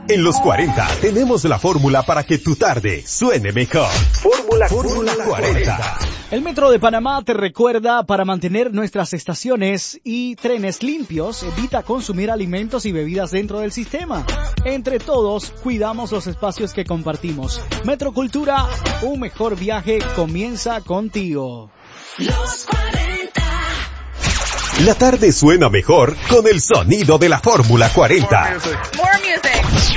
En los 40 tenemos la fórmula para que tu tarde suene mejor. Fórmula 40. El Metro de Panamá te recuerda: para mantener nuestras estaciones y trenes limpios, evita consumir alimentos y bebidas dentro del sistema. Entre todos, cuidamos los espacios que compartimos. Metrocultura, un mejor viaje comienza contigo. Los 40. La tarde suena mejor con el sonido de la Fórmula 40. More music.